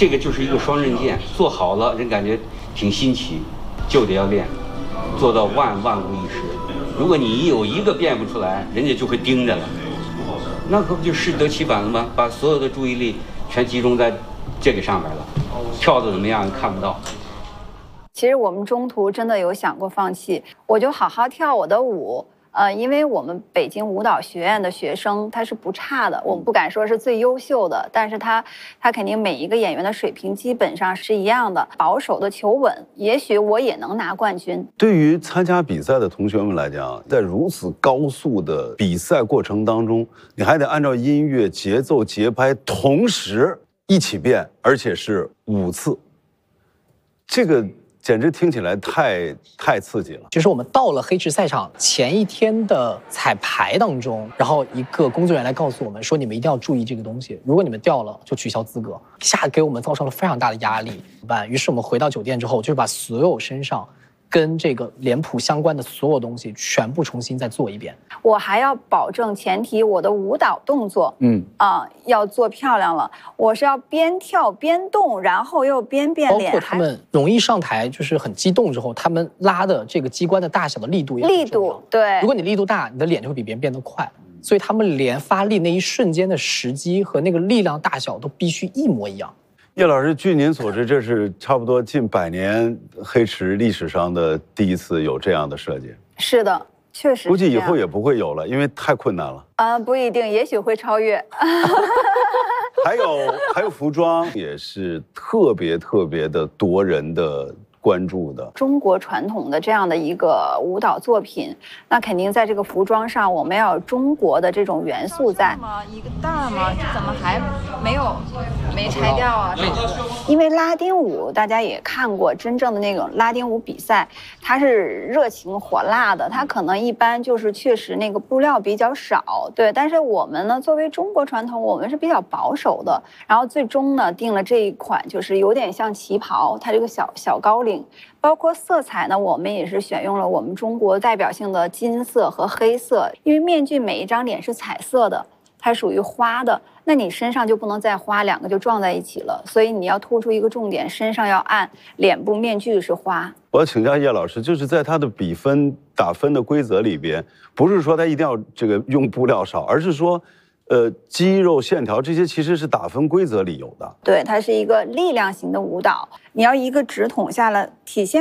这个就是一个双刃剑，做好了人感觉挺新奇，就得要练，做到万无一失。如果你有一个变不出来，人家就会盯着了，那可不就适得其反了吗？把所有的注意力全集中在这个上面了，跳的怎么样看不到。 其实我们中途真的有想过放弃，我就好好跳我的舞。因为我们北京舞蹈学院的学生他是不差的，我们不敢说是最优秀的，但是他肯定每一个演员的水平基本上是一样的，保守的求稳，也许我也能拿冠军。 对于参加比赛的同学们来讲，在如此高速的比赛过程当中，你还得按照音乐、节奏、节拍同时一起变，而且是5次，这个简直听起来太刺激了。 就是我们到了黑池赛场前一天的彩排当中，然后一个工作人员来告诉我们说，你们一定要注意这个东西，如果你们掉了就取消资格，一下给我们造成了非常大的压力。怎么办？于是我们回到酒店之后，就是把所有身上跟这个脸谱相关的所有东西全部重新再做一遍。 我还要保证前提，我的舞蹈动作，要做漂亮了。我是要边跳边动，然后又边变脸。 包括他们容易上台，就是很激动之后，他们拉的这个机关的大小的力度也很重要。 对， 如果你力度大，你的脸就会比别人变得快。所以他们连发力那一瞬间的时机和那个力量大小都必须一模一样。 叶老师，据您所知，这是差不多近100年黑池历史上的第一次有这样的设计。 是的，确实。 估计以后也不会有了，因为太困难了。 不一定，也许会超越。 还有服装也是特别的夺人的关注的。 中国传统的这样的一个舞蹈作品，那肯定在这个服装上，我们要有中国的这种元素在。 一个袋吗？这怎么还没拆掉啊？ 因为拉丁舞大家也看过，真正的那种拉丁舞比赛，它是热情火辣的，它可能一般就是确实那个布料比较少，对。但是我们呢，作为中国传统，我们是比较保守的。然后最终呢，定了这一款，就是有点像旗袍，它这个小高领。包括色彩呢，我们也是选用了我们中国代表性的金色和黑色，因为面具每一张脸是彩色的，它属于花的，那你身上就不能再花，两个就撞在一起了，所以你要突出一个重点，身上要暗，脸部面具是花。 我要请教叶老师，就是在他的比分打分的规则里边，不是说他一定要这个用布料少，而是说肌肉线条这些其实是打分规则里有的。 对，它是一个力量型的舞蹈，你要一个直筒下来体现